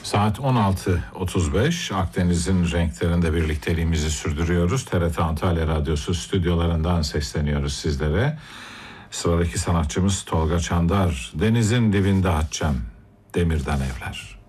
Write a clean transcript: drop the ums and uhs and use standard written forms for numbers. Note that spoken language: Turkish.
Saat 16.35, Akdeniz'in renklerinde birlikteliğimizi sürdürüyoruz. TRT Antalya Radyosu stüdyolarından sesleniyoruz sizlere. Sıradaki sanatçımız Tolga Çandar. Denizin dibinde Hatçam, demirden evler.